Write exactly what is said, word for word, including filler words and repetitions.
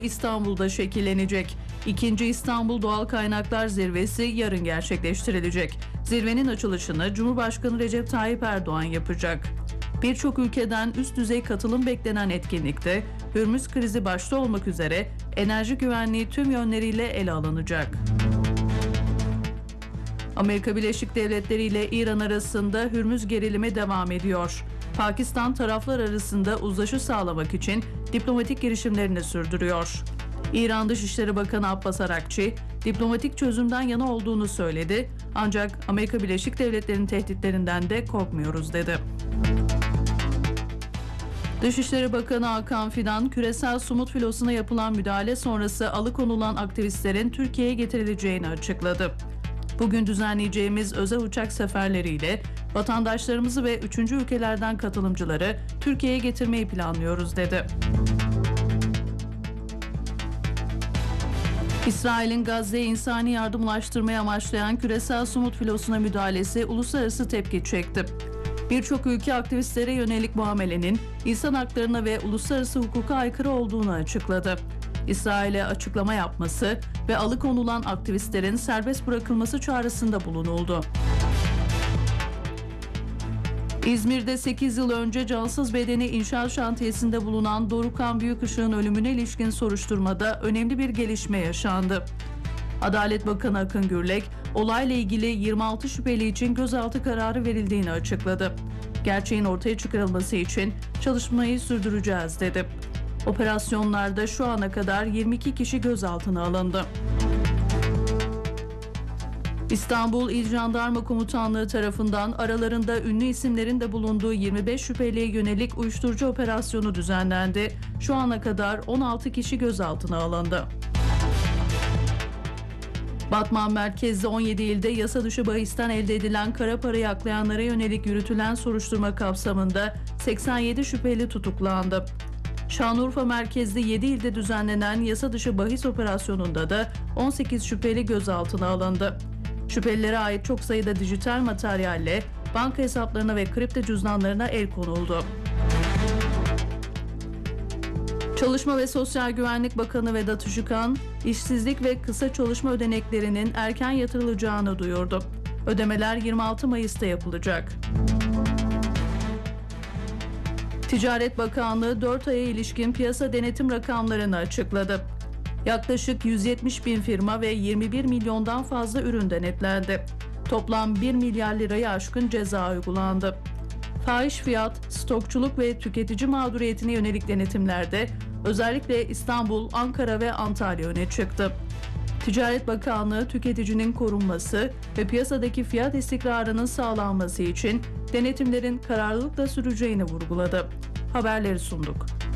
İstanbul'da şekillenecek. İkinci İstanbul Doğal Kaynaklar Zirvesi yarın gerçekleştirilecek. Zirvenin açılışını Cumhurbaşkanı Recep Tayyip Erdoğan yapacak. Birçok ülkeden üst düzey katılım beklenen etkinlikte Hürmüz krizi başta olmak üzere enerji güvenliği tüm yönleriyle ele alınacak. Amerika Birleşik Devletleri ile İran arasında Hürmüz gerilimi devam ediyor. Pakistan taraflar arasında uzlaşı sağlamak için diplomatik girişimlerini sürdürüyor. İran Dışişleri Bakanı Abbas Arakçi, diplomatik çözümden yana olduğunu söyledi, ancak Amerika Birleşik Devletleri'nin tehditlerinden de korkmuyoruz dedi. Dışişleri Bakanı Hakan Fidan, küresel sumut filosuna yapılan müdahale sonrası alıkonulan aktivistlerin Türkiye'ye getirileceğini açıkladı. Bugün düzenleyeceğimiz özel uçak seferleriyle vatandaşlarımızı ve üçüncü ülkelerden katılımcıları Türkiye'ye getirmeyi planlıyoruz dedi. İsrail'in Gazze'ye insani yardım ulaştırmaya amaçlayan küresel sumut filosuna müdahalesi uluslararası tepki çekti. Birçok ülke aktivistlere yönelik muamelenin insan haklarına ve uluslararası hukuka aykırı olduğunu açıkladı. İsrail'e açıklama yapması ve alıkonulan aktivistlerin serbest bırakılması çağrısında bulunuldu. İzmir'de sekiz yıl önce cansız bedeni inşaat şantiyesinde bulunan Dorukhan Büyükışık'ın ölümüne ilişkin soruşturmada önemli bir gelişme yaşandı. Adalet Bakanı Akın Gürlek, olayla ilgili yirmi altı şüpheli için gözaltı kararı verildiğini açıkladı. Gerçeğin ortaya çıkarılması için çalışmayı sürdüreceğiz dedi. Operasyonlarda şu ana kadar yirmi iki kişi gözaltına alındı. İstanbul İl Jandarma Komutanlığı tarafından aralarında ünlü isimlerin de bulunduğu yirmi beş şüpheliye yönelik uyuşturucu operasyonu düzenlendi. Şu ana kadar on altı kişi gözaltına alındı. Batman merkezli on yedi ilde yasa dışı bahisten elde edilen kara parayı aklayanlara yönelik yürütülen soruşturma kapsamında seksen yedi şüpheli tutuklandı. Şanlıurfa merkezli yedi ilde düzenlenen yasa dışı bahis operasyonunda da on sekiz şüpheli gözaltına alındı. Şüphelilere ait çok sayıda dijital materyalle banka hesaplarına ve kripto cüzdanlarına el konuldu. Çalışma ve Sosyal Güvenlik Bakanı Vedat Işıkhan, işsizlik ve kısa çalışma ödeneklerinin erken yatırılacağını duyurdu. Ödemeler yirmi altı Mayıs'ta yapılacak. Ticaret Bakanlığı dört aya ilişkin piyasa denetim rakamlarını açıkladı. Yaklaşık yüz yetmiş bin firma ve yirmi bir milyondan fazla ürün denetlendi. Toplam bir milyar lirayı aşkın ceza uygulandı. Fahiş fiyat, stokçuluk ve tüketici mağduriyetine yönelik denetimlerde özellikle İstanbul, Ankara ve Antalya öne çıktı. Ticaret Bakanlığı tüketicinin korunması ve piyasadaki fiyat istikrarının sağlanması için denetimlerin kararlılıkla süreceğini vurguladı. Haberleri sunduk.